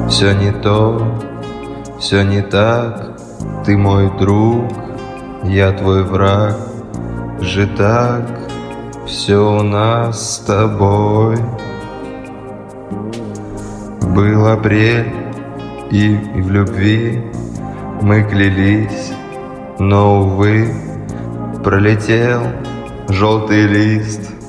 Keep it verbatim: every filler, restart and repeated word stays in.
Все не то, все не так. Ты мой друг, я твой враг. Же так все у нас с тобой. Был апрель, и в любви мы клялись, но, увы, пролетел желтый лист.